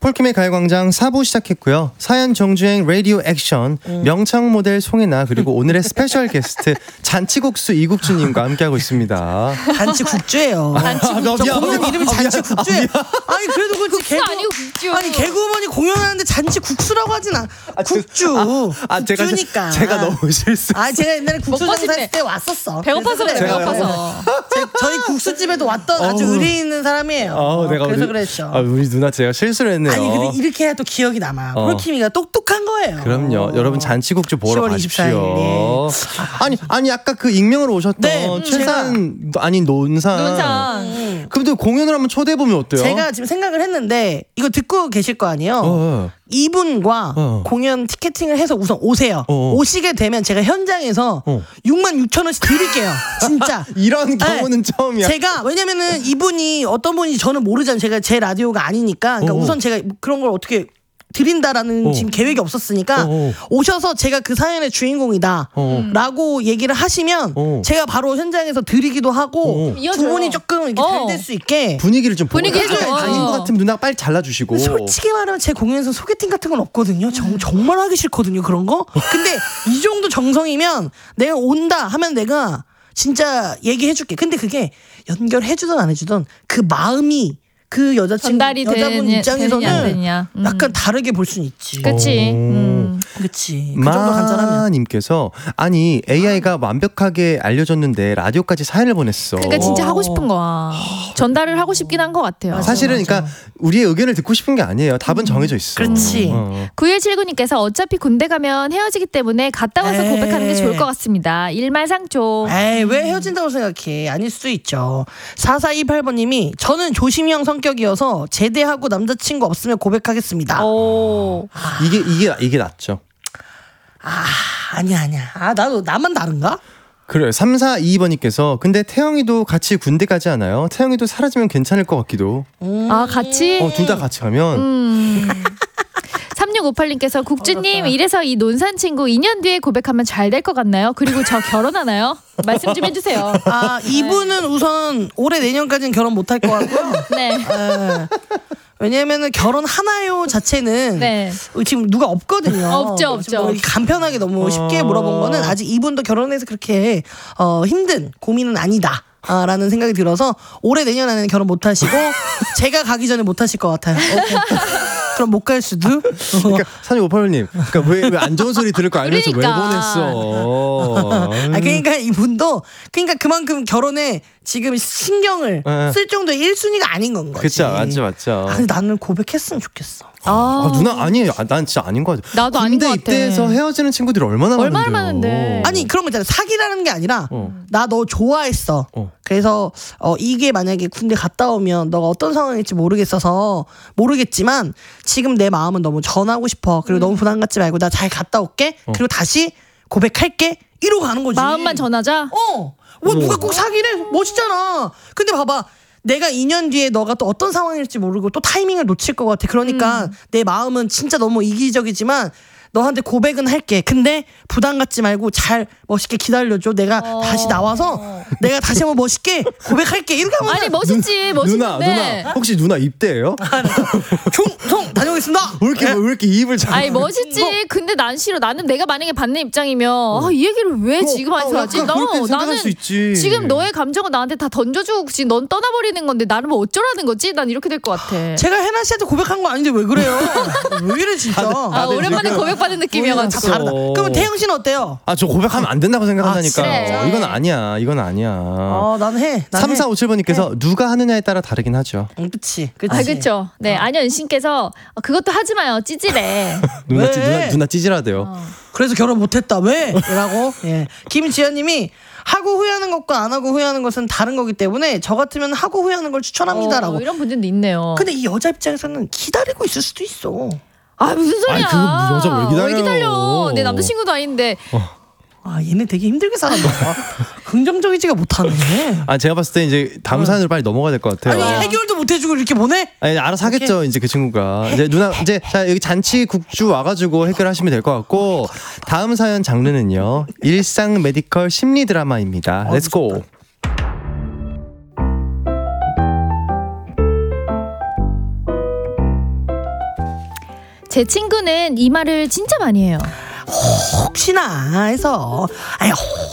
폴킴의 가요광장 4부 시작했고요. 사연 정주행 라디오 액션 명창 모델 송혜나 그리고 오늘의 스페셜 게스트 잔치국수 이국주님과 함께하고 있습니다. 잔치국주예요. 저 공연 이름이 잔치국주예요. 아니 그래도 그렇지 국수 아니고 국주. 아니 개그우먼이 공연하는데 잔치국수라고 하진 않아. 국주. 국주니까. 제가 너무 실수. 제가 옛날에 국수 장사 했을 때 왔었어. 배고파서 그래. 배고파서. 저희 국수집에도 왔던 아주 의리 있는 사람이에요. 그래서 그랬죠. 우리 누나 제가 실수를 했네요. 아니 근데 이렇게 해야 또 기억이 남아. 폴킴이가 똑똑한 거예요. 그럼요. 여러분 잔치국주 보러 10월 가십시오. 24일. 아니 아까 그 익명으로 오셨던 최산 아니 논산. 그럼 공연을 한번 초대해 보면 어때요? 제가 지금 생각을 했는데 이거 듣고 계실 거 아니에요. 이분과 공연 티켓팅을 해서 우선 오세요. 오시게 되면 제가 현장에서 66,000원씩 드릴게요. 진짜. 이런 경우는 처음이야. 제가 왜냐면은 이분이 어떤 분인지 저는 모르잖아요. 제가 제 라디오가 아니니까. 그러니까 우선 제가 그런 걸 어떻게 드린다라는 지금 계획이 없었으니까 오셔서 제가 그 사연의 주인공이다 라고 얘기를 하시면 제가 바로 현장에서 드리기도 하고 두 분이 조금 이렇게 잘 될 수 있게 분위기를 좀 분위기 해줘요. 아닌 것 같으면 누나가 빨리 잘라주시고. 솔직히 말하면 제 공연에서 소개팅 같은 건 없거든요. 정말 하기 싫거든요 그런 거. 근데 이 정도 정성이면 내가 온다 하면 내가 진짜 얘기해줄게. 근데 그게 연결해주든 안 해주든 그 마음이 그 여자분 입장에서는 약간 다르게 볼 수는 있지. 그치. 그치. 그 정도 간절하면. 마님께서 아니 AI가 완벽하게 알려줬는데 라디오까지 사연을 보냈어. 그러니까 진짜 하고 싶은 거야. 전달을 하고 싶긴 한 것 같아요. 사실은 그러니까 우리의 의견을 듣고 싶은 게 아니에요. 답은 정해져 있어. 그렇지. 9179님께서 어차피 군대 가면 헤어지기 때문에 갔다 와서 고백하는 게 좋을 것 같습니다. 일말상조. 에이 왜 헤어진다고 생각해. 아닐 수도 있죠. 4428번님이 저는 조심형 성격이어서 제대하고 남자친구 없으면 고백하겠습니다. 오. 이게 낫죠. 아니야. 나도 나만 다른가? 그래요. 3422번님께서 근데 태영이도 같이 군대 가지 않아요? 태영이도 사라지면 괜찮을 것 같기도. 같이? 둘 다 같이 가면. 3658님께서 국주님 이래서 이 논산 친구 2년 뒤에 고백하면 잘 될 것 같나요? 그리고 저 결혼하나요? 말씀 좀 해주세요. 이분은 우선 올해 내년까지는 결혼 못할 것 같고요. 네. 왜냐면은 결혼하나요 자체는 지금 누가 없거든요. 없죠. 간편하게 너무 쉽게 물어본 거는 아직 이분도 결혼해서 그렇게 힘든 고민은 아니다. 라는 생각이 들어서 올해 내년 안에는 결혼 못 하시고 제가 가기 전에 못 하실 것 같아요. 그럼 못 갈 수도. 그러니까 3658님, 그러니까 왜 안 좋은 소리 들을 거 알면서 왜 보냈어? 그러니까 이분도 그만큼 결혼에 지금 신경을 쓸 정도의 1순위가 아닌 건 거지. 그쵸, 맞죠. 아니 나는 고백했으면 좋겠어. 누나 아니에요. 난 진짜 아닌 것 같아. 나도 아닌 것 같아. 군대 입대해서 헤어지는 친구들이 얼마나 많은데. 아니 그런 거 있잖아. 사귀라는 게 아니라 나 너 좋아했어. 그래서 이게 만약에 군대 갔다 오면 너가 어떤 상황일지 모르겠지만 지금 내 마음은 너무 전하고 싶어. 그리고 너무 부담 갖지 말고 나 잘 갔다 올게. 그리고 다시 고백할게. 이러고 가는 거지. 마음만 전하자? 누가 꼭 사귀래? 멋있잖아. 근데 봐봐. 내가 2년 뒤에 너가 또 어떤 상황일지 모르고 또 타이밍을 놓칠 것 같아. 그러니까 내 마음은 진짜 너무 이기적이지만 너한테 고백은 할게. 근데 부담 갖지 말고 잘 멋있게 기다려줘. 내가 다시 나와서 내가 다시 한번 멋있게 고백할게. 이렇게 하면 아니 멋있지. 멋있는데. 누나 혹시 누나 입대예요? 총 다녀오겠습니다. 왜 이렇게 입을 잘? 아니 멋있지. 근데 난 싫어. 나는 내가 만약에 받는 입장이면 이 얘기를 왜 지금 하지? 나는 지금 너의 감정을 나한테 다 던져주고 지금 넌 떠나버리는 건데 나는 뭐 어쩌라는 거지? 난 이렇게 될 것 같아. 제가 해나 씨한테 고백한 거 아닌데 왜 그래요? 왜 이래 진짜? 오랜만에 고백받은 느낌이어가지고. 다르다. 그럼 태영 씨는 어때요? 저 고백하면 안 된다고 생각한다니까. 이건 아니야. 나는 해. 3457번님께서 누가 하느냐에 따라 다르긴 하죠. 그치. 그쵸. 네, 안현신께서 그것도 하지 마요. 찌질해. 누나 찌질하대요. 그래서 결혼 못했다. 왜? 라고. 김지연님이 하고 후회하는 것과 안 하고 후회하는 것은 다른 거기 때문에 저 같으면 하고 후회하는 걸 추천합니다라고. 이런 분들도 있네요. 근데 이 여자 입장에서는 기다리고 있을 수도 있어. 무슨 소리야? 그 여자 왜 기다려? 내 남자친구도 아닌데. 얘네 되게 힘들게 살았나 봐. 긍정적이지가 못하네. 제가 봤을 때 이제 다음 사연으로 빨리 넘어가야 될 것 같아요. 아니 해결도 못 해주고 이렇게 보내? 알아서 하겠죠. 이제 그 친구가 이제 누나 이제 자 여기 잔치국주 와가지고 해결하시면 될 것 같고 다음 사연 장르는요 일상 메디컬 심리 드라마입니다. Let's go. 제 친구는 이 말을 진짜 많이 해요. 혹시나 해서 아니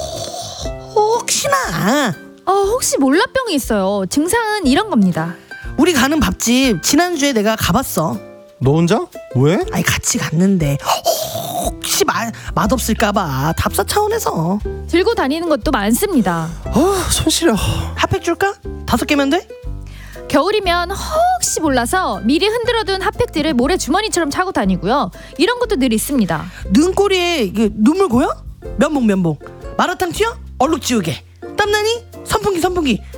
혹시나 혹시 몰라병이 있어요. 증상은 이런 겁니다. 우리 가는 밥집 지난주에 내가 가봤어. 너 혼자? 왜? 아니 같이 갔는데 혹시 맛없을까봐 답사 차원에서. 들고 다니는 것도 많습니다. 손 시려. 핫팩 줄까? 5개면 돼? 겨울이면 혹시 몰라서 미리 흔들어둔 핫팩들을 모래 주머니처럼 차고 다니고요. 이런 것도 늘 있습니다. 눈꼬리에 눈물 고여? 면봉 마라탕 튀어? 얼룩 지우개 땀나니? 선풍기